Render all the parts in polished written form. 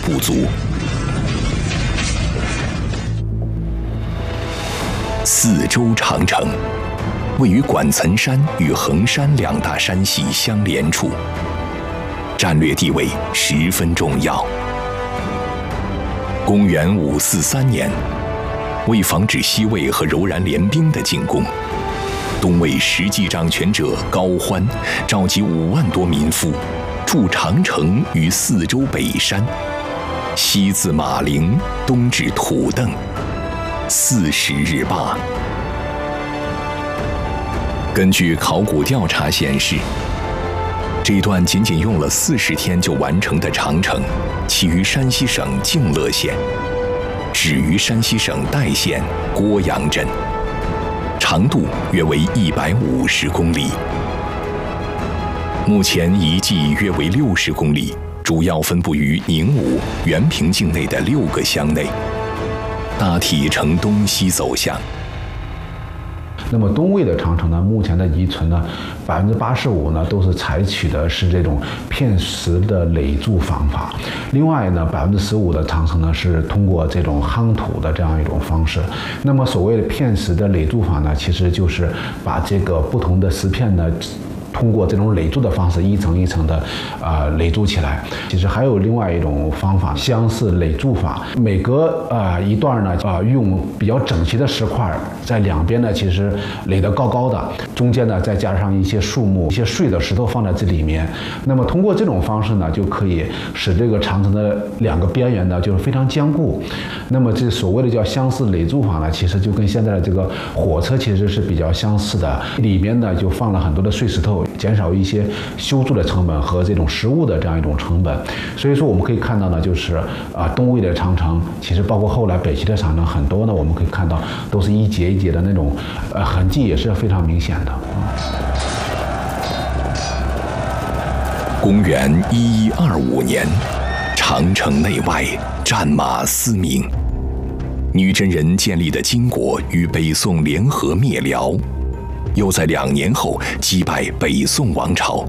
不足。四周长城位于管岑山与衡山两大山系相连处，战略地位十分重要。公元543年，为防止西魏和柔然联兵的进攻，东魏实际掌权者高欢召集5万多民夫，筑长城于四周北山，西自马陵，东至土邓，40日罢。根据考古调查显示，这段仅仅用了40天就完成的长城，起于山西省泾乐县，止于山西省代县郭阳镇，长度约为150公里。目前遗迹约为60公里，主要分布于宁武、原平境内的6个乡内，大体呈东西走向。 那么东魏的长城呢，目前的遗存呢，85%呢都是采取的是这种片石的垒筑方法，另外呢15%的长城呢是通过这种夯土的这样一种方式。那么所谓的片石的垒筑法呢，其实就是把这个不同的石片呢，通过这种垒筑的方式，一层一层的垒筑起来。其实还有另外一种方法，相似垒筑法。每隔一段呢，用比较整齐的石块，在两边呢其实垒得高高的，中间呢再加上一些树木、一些碎的石头放在这里面。那么通过这种方式呢，就可以使这个长城的2个边缘呢就是非常坚固。那么这所谓的叫相似垒筑法呢，其实就跟现在的这个火车其实是比较相似的，里面呢就放了很多的碎石头，减少一些修筑的成本和这种实物的这样一种成本。所以说我们可以看到呢，就是东魏的长城，其实包括后来北齐的长城，很多呢我们可以看到都是一节一节的那种痕迹，也是非常明显的。 公元1125年，长城内外战马嘶鸣，女真人建立的金国与北宋联合灭辽，又在2年后击败北宋王朝。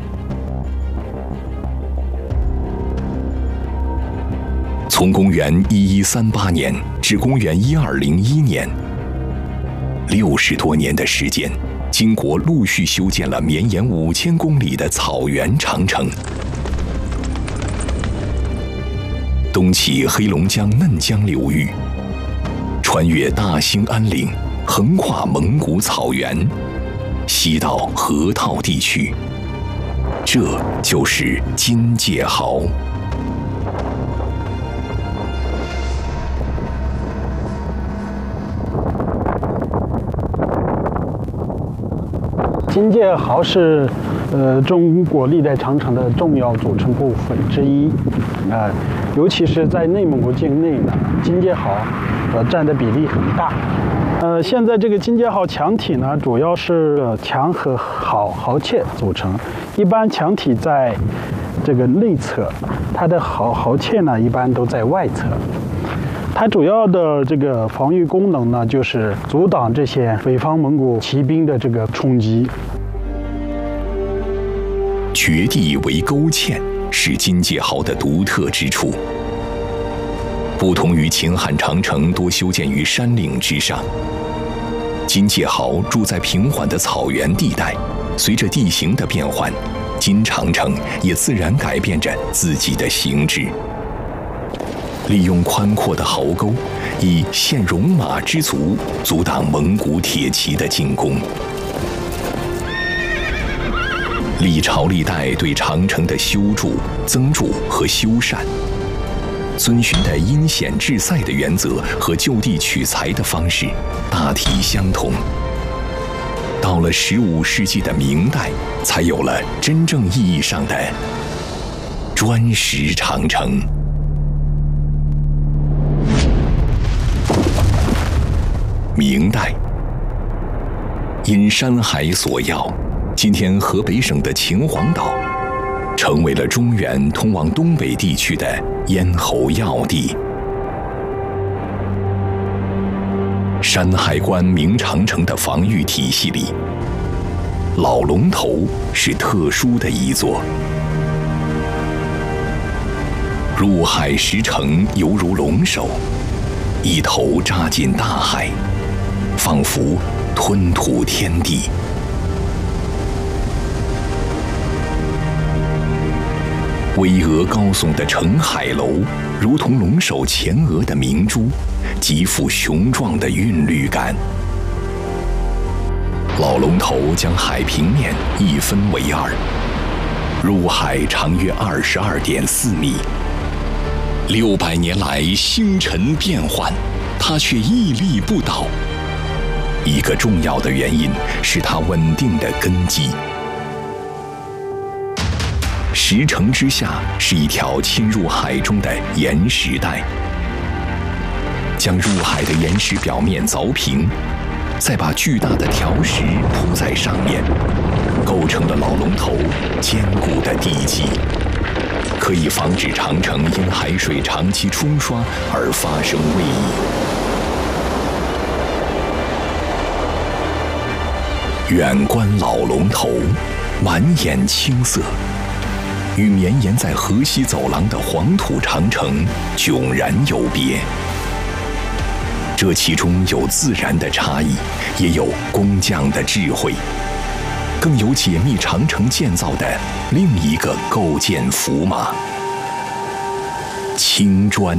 从公元1138年至公元1201年，60多年的时间，金国陆续修建了绵延5000公里的草原长城，东起黑龙江嫩江流域，穿越大兴安岭，横跨蒙古草原，西到河套地区，这就是金界壕。 金界壕是中国历代长城的重要组成部分之一，尤其是在内蒙古境内呢，金界壕占的比例很大。现在这个金界壕墙体呢，主要是墙和壕堑组成，一般墙体在这个内侧，它的壕堑呢一般都在外侧。它主要的这个防御功能呢，就是阻挡这些北方蒙古骑兵的这个冲击。 掘地为沟堑是金界壕的独特之处。不同于秦汉长城多修建于山岭之上，金界壕筑在平缓的草原地带，随着地形的变换，金长城也自然改变着自己的形制。利用宽阔的壕沟，以陷戎马之足，阻挡蒙古铁骑的进攻。历朝历代对长城的修筑、增筑和修缮，遵循的因险制塞的原则和就地取材的方式大体相同。到了15世纪的明代，才有了真正意义上的砖石长城。明代，因山海所要，今天河北省的秦皇岛成为了中原通往东北地区的咽喉要地。山海关明长城的防御体系里，老龙头是特殊的一座。 入海石城犹如龙首，一头扎进大海，仿佛吞吐天地。巍峨高耸的澄海楼，如同龙首前额的明珠，极富雄壮的韵律感。老龙头将海平面一分为二，入海长约22.4米。600年来星辰变幻，它却屹立不倒。一个重要的原因是它稳定的根基。石城之下是一条侵入海中的岩石带，将入海的岩石表面凿平，再把巨大的条石铺在上面，构成了老龙头坚固的地基，可以防止长城因海水长期冲刷而发生位移。远观老龙头，满眼青色，与绵延在河西走廊的黄土长城迥然有别。这其中有自然的差异，也有工匠的智慧，更有解密长城建造的另一个构建符码——青砖。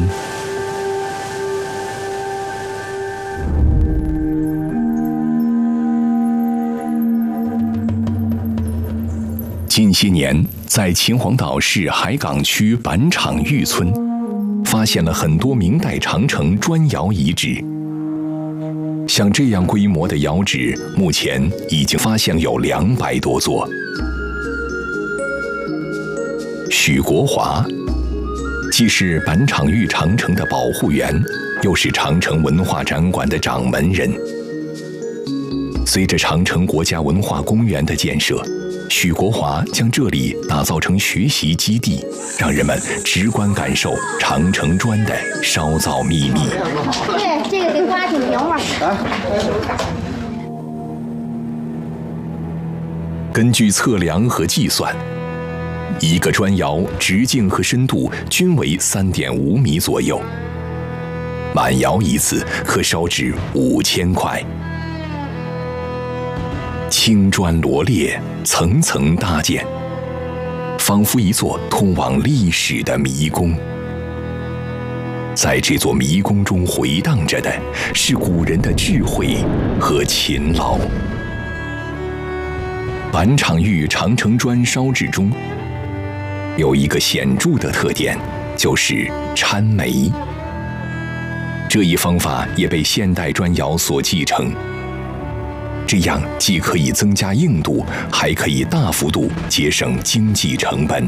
近些年，在秦皇岛市海港区板场峪村，发现了很多明代长城砖窑遗址。像这样规模的窑址，目前已经发现有200多座。许国华既是板场峪长城的保护员，又是长城文化展馆的掌门人。随着长城国家文化公园的建设，许国华将这里打造成学习基地，让人们直观感受长城砖的烧造秘密。 对，这个得刮挺平嘛。 根据测量和计算，一个砖窑直径和深度均为3.5米左右，满窑一次可烧制5000块。青砖罗列，层层搭建，仿佛一座通往历史的迷宫。在这座迷宫中回荡着的是古人的智慧和勤劳。板场峪长城砖烧制中有一个显著的特点，就是掺煤。这一方法也被现代砖窑所继承。这样既可以增加硬度，还可以大幅度节省经济成本。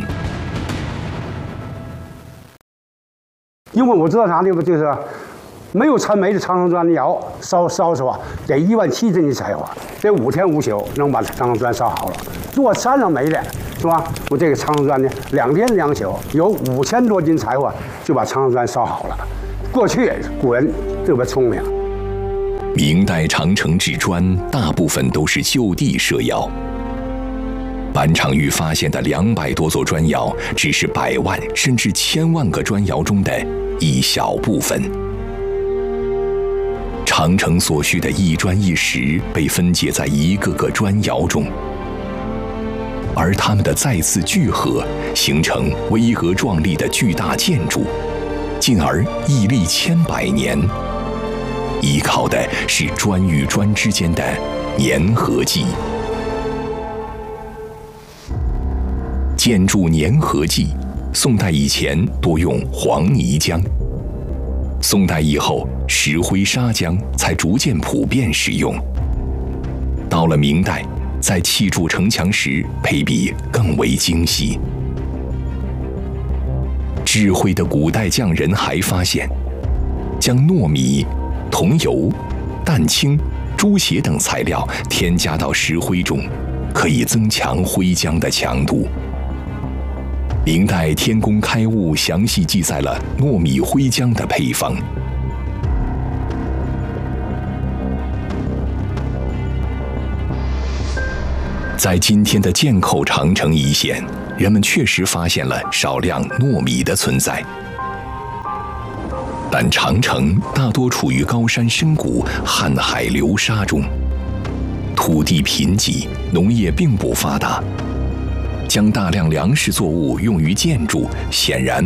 因为我知道啥地方，就是没有掺煤的长城砖的窑烧是吧，得17000斤的柴火，得5天5宿能把长城砖烧好了。如果掺上煤的，是吧？我这个长城砖呢，2天2宿，有5000多斤柴火就把长城砖烧好了。过去古人特别聪明。 明代长城制砖大部分都是就地设窑，板场峪发现的200多座砖窑只是100万甚至1000万个砖窑中的一小部分。长城所需的一砖一石被分解在一个个砖窑中，而它们的再次聚合，形成巍峨壮丽的巨大建筑，进而屹立千百年。依靠的是砖与砖之间的粘合剂。建筑粘合剂，宋代以前多用黄泥浆，宋代以后石灰砂浆才逐渐普遍使用。到了明代，在砌筑城墙时配比更为精细。智慧的古代匠人还发现，将糯米、桐油、蛋清、猪血等材料添加到石灰中，可以增强灰浆的强度。明代《天工开物》详细记载了糯米灰浆的配方。在今天的剑口长城一线，人们确实发现了少量糯米的存在。 但长城大多处于高山深谷、瀚海流沙中，土地贫瘠，农业并不发达，将大量粮食作物用于建筑，显然